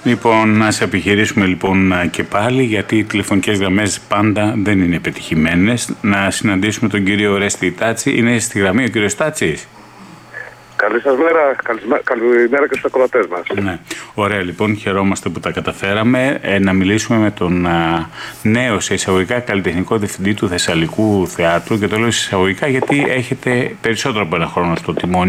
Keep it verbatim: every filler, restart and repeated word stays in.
Λοιπόν, να σε επιχειρήσουμε λοιπόν και πάλι, γιατί οι τηλεφωνικές γραμμές πάντα δεν είναι πετυχημένες. Να συναντήσουμε τον κύριο Ορέστη Τάτση. Είναι στη γραμμή ο κύριος Τάτσης. Καλή σας μέρα, καλημέρα και στους ακροατές μας. Ναι. Ωραία, λοιπόν, χαιρόμαστε που τα καταφέραμε. Ε, να μιλήσουμε με τον α, νέο σε εισαγωγικά καλλιτεχνικό διευθυντή του Θεσσαλικού Θεάτρου, και το λέω σε εισαγωγικά γιατί έχετε περισσότερο από ένα χρόνο στο τιμόνι